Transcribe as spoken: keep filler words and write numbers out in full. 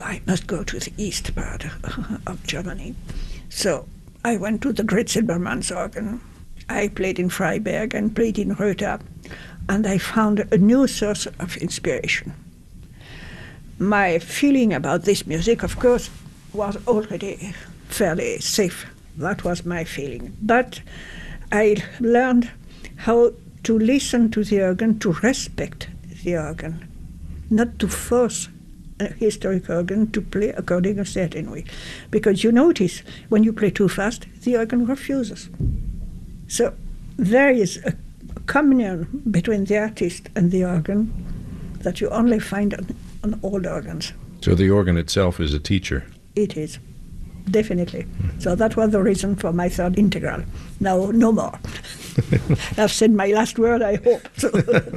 I must go to the east part of Germany. So I went to the Great Silbermanns organ. I played in Freiberg and played in Röther, and I found a new source of inspiration. My feeling about this music, of course, was already fairly safe. That was my feeling. But I learned how to listen to the organ, to respect the organ, not to force a historic organ to play according a certain way. Because you notice, when you play too fast, the organ refuses. So there is a communion between the artist and the organ that you only find on, on old organs. So the organ itself is a teacher? It is, definitely. Mm-hmm. So that was the reason for my third integral. Now, no more. I've said my last word, I hope. So